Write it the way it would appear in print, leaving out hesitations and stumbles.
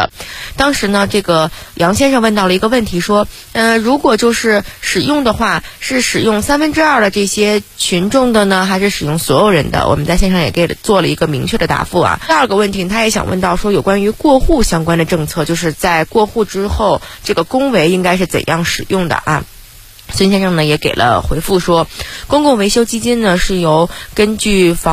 的。当时呢，这个杨先生问到了一个问题，说如果就是使用的话，是使用2/3的这些群众的呢，还是使用所有人的？我们在线上也给做了一个明确的答复啊。第二个问题，他也想问到说有关于过户相关的政策，就是在过户之后，这个公维应该是怎样使用的啊？孙先生呢也给了回复说，公共维修基金呢是由根据房